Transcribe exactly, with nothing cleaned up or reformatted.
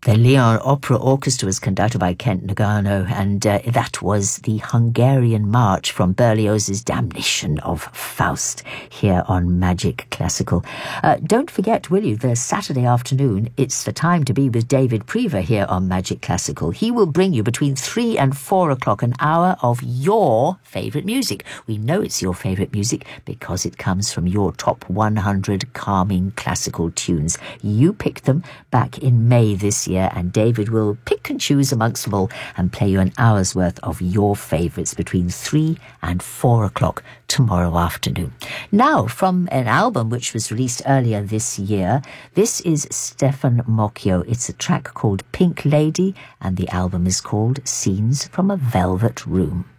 The Lyon Opera Orchestra was conducted by Kent Nagano, and uh, that was the Hungarian March from Berlioz's Damnation of Faust here on Magic Classical. Uh, don't forget, will you, the Saturday afternoon, it's the time to be with David Prever here on Magic Classical. He will bring you between three and four o'clock an hour of your favourite music. We know it's your favourite music because it comes from your top one hundred calming classical tunes. You picked them back in May this year, and David will pick and choose amongst them all and play you an hour's worth of your favourites between three and four o'clock tomorrow afternoon. Now, from an album which was released earlier this year, this is Stefan Mocchio. It's a track called Pink Lady, and the album is called Scenes from a Velvet Room.